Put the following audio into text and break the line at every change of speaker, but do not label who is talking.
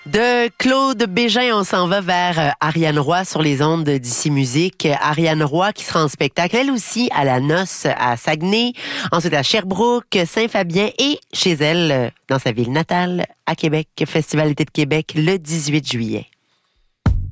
De Claude Bégin, on s'en va vers Ariane Roy sur les ondes d'Ici Musique. Ariane Roy qui sera en spectacle, elle aussi, à la Noce à Saguenay, ensuite à Sherbrooke, Saint-Fabien et chez elle, dans sa ville natale, à Québec, Festival d'été de Québec, le 18 juillet.